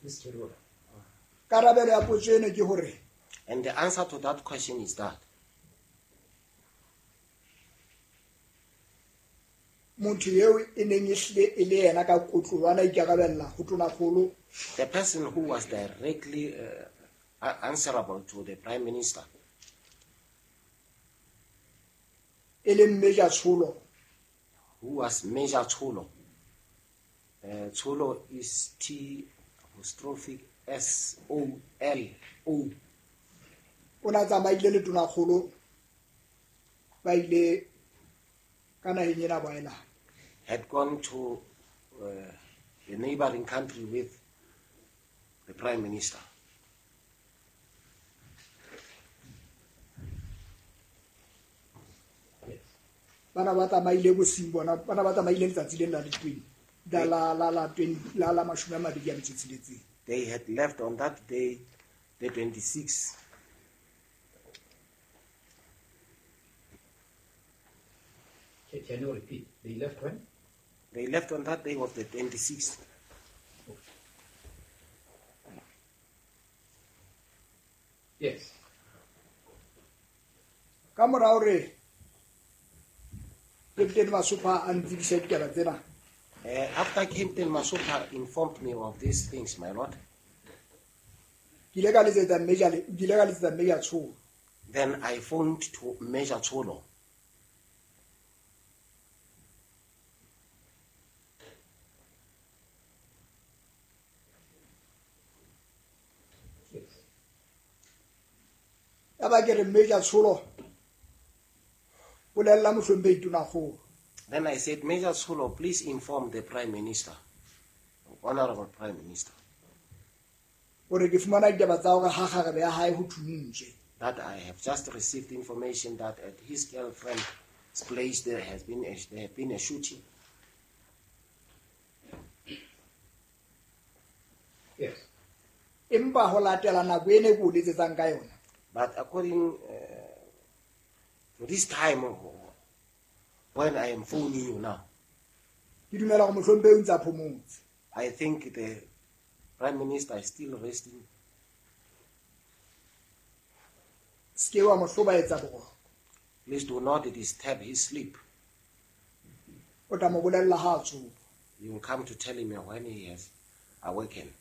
karabelo ya potso eno ke hore And the answer to that question is that motho eo e neng e hlile e le yena ka kotlolwana ikarabella ho tonakgolo the person who was directly answerable to the Prime Minister, e leng Major Tsholo, who was Major Tsholo. Tsholo is T_SOLO. o na tsamaile le tonakgolo ba ile ka naheng ena baela Had gone to the neighboring country with the Prime Minister. bana ba tsamaile bosing bona bana ba tsamaile letsatsi le la di-20 la mashome a mabedi a metso e tsheletseng. They had left on that day, the 26th. Can you repeat? They left when? They left on that day of the 26th. Yes. Ka morao re Captain Masupa a ntsebiša ditaba tsena After Captain Masupa informed me of these things, my lord, ke ile ka letsetsa Major Tsholo then I phoned to Major Tsholo. Yes. ya ba ke re Major Tsholo bolella mohlomphei tonakgolo Then I said, Major Tsholo, please inform the Prime Minister, Honorable Prime Minister, gore ke fumana ditaba tsa gore ha kgarebe ya hae ho thuntse that I have just received information that at his girlfriend's place there has been a shooting. Yes. empa ho latela nako e ne ke o letsetsang ka yona But according to this time when I am phoning you now, ke dumela gore mohlomphei o ntse a phomotse I think the Prime Minister is still resting. se ke wa mo hlobaetsa boroko Please do not disturb his sleep. o tla mo bolella ha a tsoha You will come to tell him when he has awakened.